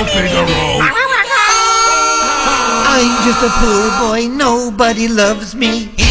Romeo Figaro. I'm just a poor boy, nobody loves me.